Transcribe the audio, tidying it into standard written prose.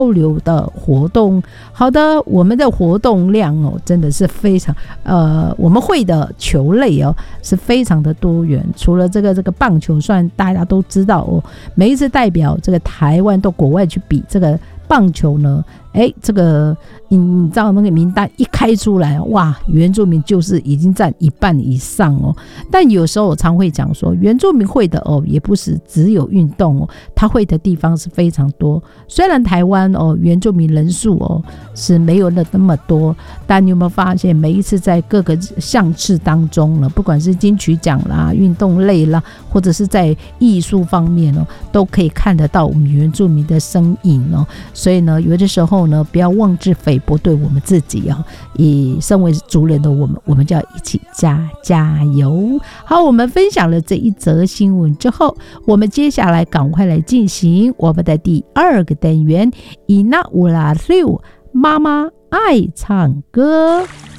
流的活动。好的，我们的活动量真的是非常我们会的球类是非常的多元。除了这个棒球，算大家都知道每一次代表这个台湾到国外去比这个棒球呢，这个你知道那个名单一开出来，哇，原住民就是已经占一半以上但有时候我常会讲说，原住民会的也不是只有运动他会的地方是非常多。虽然台湾原住民人数是没有那么多，但你有没有发现每一次在各个项次当中呢，不管是金曲奖啦、运动类啦，或者是在艺术方面都可以看得到我们原住民的身影所以呢，有的时候呢，不要妄自菲薄对我们自己以身为族人的我们就要一起加油。好，我们分享了这一则新闻之后，我们接下来赶快来进行我们的第2个单元，伊那乌拉六妈妈爱唱歌。